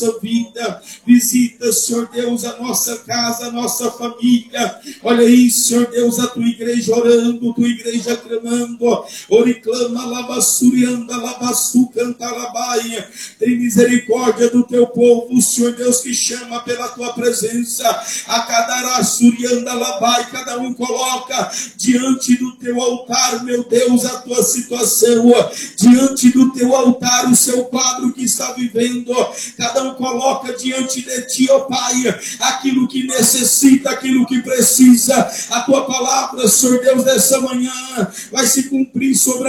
vida, visita, Senhor Deus, a nossa casa, a nossa família. Olha aí, Senhor Deus, a tua igreja orando, tua igreja clamando, oriclama, lavassurianda, lavassu, canta, labaia. Tem misericórdia do teu povo, Senhor Deus, que chama pela tua presença, a cada surianda, labai, cada um coloca diante do teu altar, meu Deus, a tua situação, diante do teu altar, o seu quadro que está vivendo, cada um coloca diante de ti, ó Pai, aquilo que necessita, aquilo que precisa. A tua palavra, Senhor Deus, dessa manhã vai se cumprir sobre